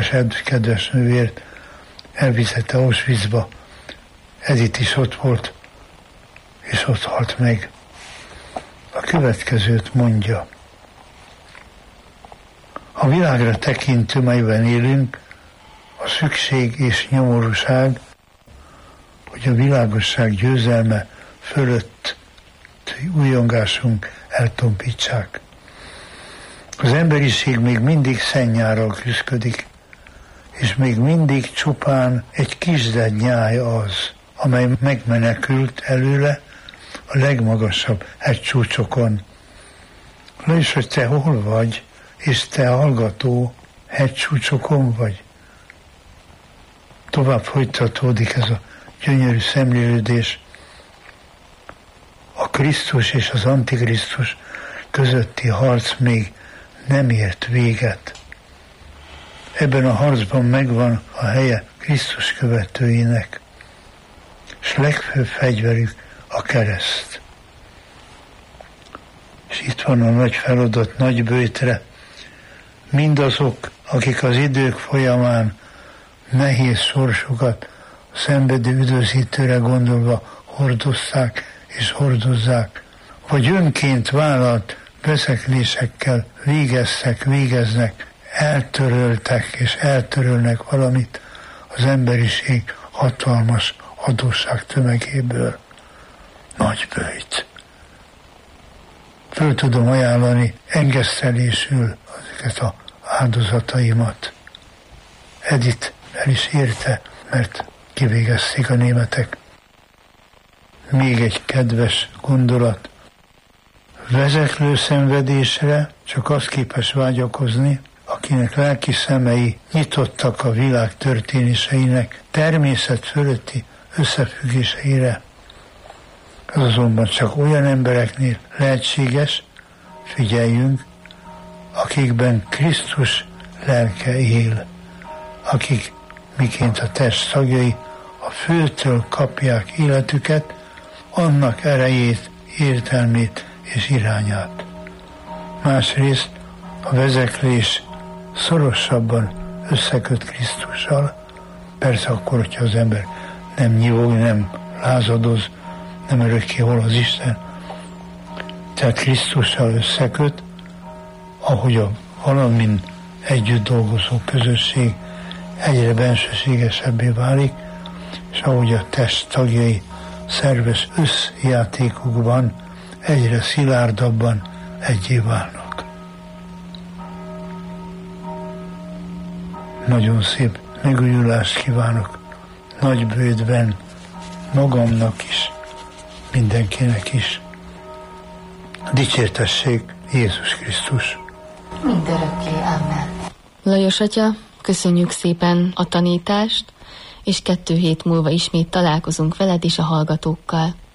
kedves nővért elviszette Auschwitzba. Edith is ott volt, és ott halt meg. A következőt mondja: a világra tekintő, melyben élünk, a szükség és nyomorúság, hogy a világosság győzelme fölött újongásunk eltompítsák. Az emberiség még mindig szennyárral küszködik, és még mindig csupán egy kisded nyáj az, amely megmenekült előle a legmagasabb hegycsúcsokon. És hogy te hol vagy, és te hallgató hegycsúcsokon vagy. Tovább folytatódik ez a gyönyörű szemlélődés. A Krisztus és az Antikrisztus közötti harc még nem ért véget. Ebben a harcban megvan a helye Krisztus követőinek, és legfőbb fegyverük a kereszt. És itt van a nagy feladat nagy bőtre. Mindazok, akik az idők folyamán nehéz sorsukat a szenvedő üdvözítőre gondolva hordozták és hordozzák, vagy önként vállalt beszeklésekkel végeznek, eltöröltek és eltörölnek valamit az emberiség hatalmas adósság tömegéből. Nagy bőjt. Föl tudom ajánlani engesztelésül ezeket az áldozataimat. Edith el is érte, mert kivégezték a németek. Még egy kedves gondolat. Vezeklő szenvedésre csak az képes vágyakozni, akinek lelki szemei nyitottak a világ történéseinek természet fölötti összefüggéseire. Ez azonban csak olyan embereknél lehetséges, figyeljünk, akikben Krisztus lelke él, akik miként a test tagjai a főtől kapják életüket, annak erejét, értelmét és irányát. Másrészt a vezeklés szorosabban összeköt Krisztussal, persze akkor, hogyha az ember nem nyívog, nem lázadoz, nem örökké hol az Isten. Tehát Krisztussal összeköt, ahogy a valamin együtt dolgozó közösség egyre bensőségesebbé válik, és ahogy a test tagjai szerves összjátékukban egyre szilárdabban egyé válnak. Nagyon szép megújulást kívánok nagy bődben, magamnak is, mindenkinek is. Dicsértessék Jézus Krisztus! Mindörökké, amen. Lajos atya, köszönjük szépen a tanítást, és 2 hét múlva ismét találkozunk veled és a hallgatókkal.